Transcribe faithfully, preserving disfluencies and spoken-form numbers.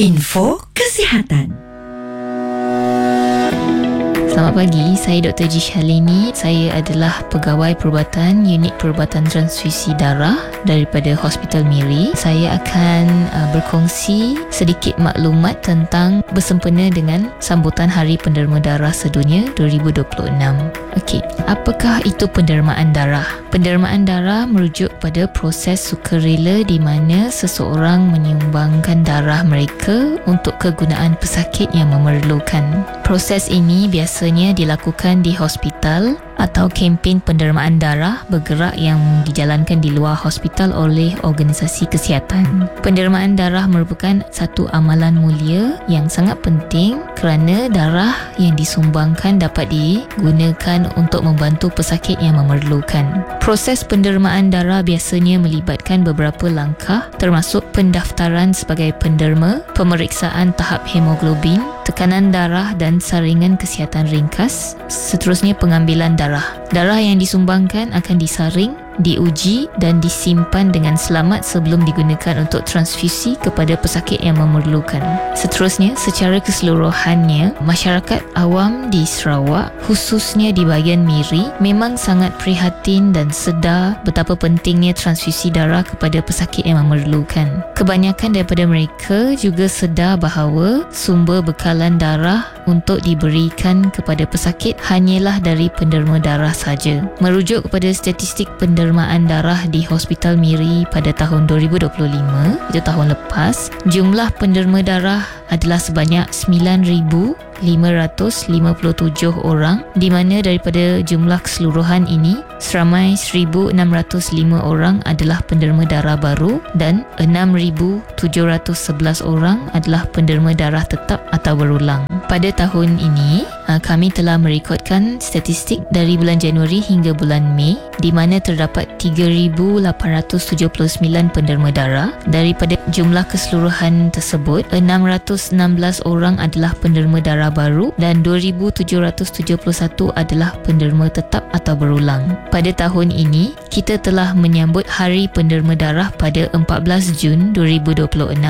Info Kesihatan. Selamat pagi, saya Doktor G. Shalini. Saya adalah Pegawai Perubatan Unit Perubatan Transfusi Darah daripada Hospital Miri. Saya akan uh, berkongsi sedikit maklumat tentang bersempena dengan sambutan Hari Penderma Darah Sedunia dua ribu dua puluh enam. Okey, apakah itu pendermaan darah? Pendermaan darah merujuk pada proses sukarela di mana seseorang menyumbangkan darah mereka untuk kegunaan pesakit yang memerlukan. Proses ini biasanya dilakukan di hospital atau kempen pendermaan darah bergerak yang dijalankan di luar hospital oleh organisasi kesihatan. Pendermaan darah merupakan satu amalan mulia yang sangat penting kerana darah yang disumbangkan dapat digunakan untuk membantu pesakit yang memerlukan. Proses pendermaan darah biasanya melibatkan beberapa langkah termasuk pendaftaran sebagai penderma, pemeriksaan tahap hemoglobin, tekanan darah dan saringan kesihatan ringkas, seterusnya pengambilan darah. Darah yang disumbangkan akan disaring, diuji dan disimpan dengan selamat sebelum digunakan untuk transfusi kepada pesakit yang memerlukan. Seterusnya, secara keseluruhannya, masyarakat awam di Sarawak, khususnya di bahagian Miri, memang sangat prihatin dan sedar betapa pentingnya transfusi darah kepada pesakit yang memerlukan. Kebanyakan daripada mereka juga sedar bahawa sumber bekalan darah untuk diberikan kepada pesakit hanyalah dari penderma darah saja. Merujuk kepada statistik pendermaan darah di Hospital Miri pada tahun dua ribu dua puluh lima, itu tahun lepas, jumlah penderma darah adalah sebanyak sembilan ribu lima ratus lima puluh tujuh orang, di mana daripada jumlah keseluruhan ini seramai seribu enam ratus lima orang adalah penderma darah baru dan enam ribu tujuh ratus sebelas orang adalah penderma darah tetap atau berulang. Pada tahun ini kami telah merekodkan statistik dari bulan Januari hingga bulan Mei, di mana terdapat tiga ribu lapan ratus tujuh puluh sembilan penderma darah. Daripada jumlah keseluruhan tersebut, enam ratus enam belas orang adalah penderma darah baru dan dua ribu tujuh ratus tujuh puluh satu adalah penderma tetap atau berulang. Pada tahun ini, kita telah menyambut Hari Penderma Darah pada empat belas Jun dua ribu dua puluh enam